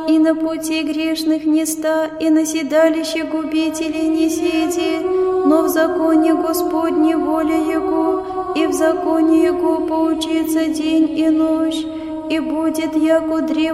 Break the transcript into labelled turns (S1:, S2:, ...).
S1: И на пути грешных не ста, и на седалище губителей не сиди, но в законе Господне воля Его, и в законе Его поучится день и ночь, и будет яко древо